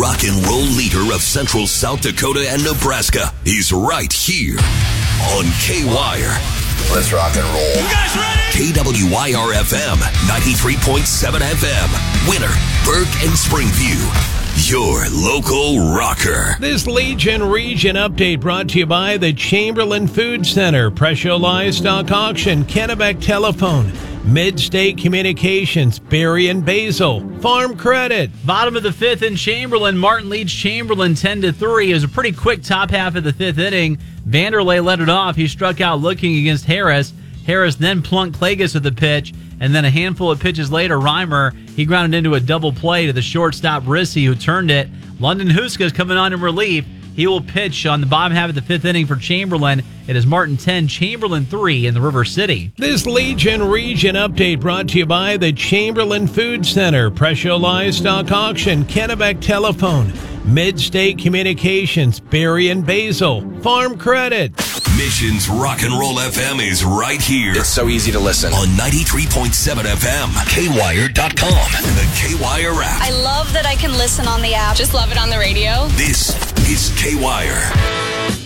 rock and roll leader of Central South Dakota and Nebraska is right here on K-Wire. Let's rock and roll. You guys ready? KWYR-FM, 93.7 FM. Winter, Burke, and Springview. Your local rocker. This Legion Region update brought to you by the Chamberlain Food Center, Presho Livestock Auction, Kennebec Telephone, Mid-State Communications, Berry and Basil, Farm Credit. Bottom of the fifth in Chamberlain. Martin leads Chamberlain 10-3. It was a pretty quick top half of the fifth inning. Vanderlei led it off. He struck out looking against Harris. Harris then plunked Klages with the pitch, and then a handful of pitches later, Reimer, he grounded into a double play to the shortstop Rissy, who turned it. London Huska is coming on in relief. He will pitch on the bottom half of the fifth inning for Chamberlain. It is Martin 10, Chamberlain 3 in the River City. This Legion Region update brought to you by the Chamberlain Food Center, Presho Livestock Auction, Kennebec Telephone, Mid-State Communications, Berry and Basil, Farm Credit. Mission's Rock and Roll FM is right here. It's so easy to listen. On 93.7 FM, KWire.com, and the KWire app. I love that I can listen on the app. Just love it on the radio. This is KWire.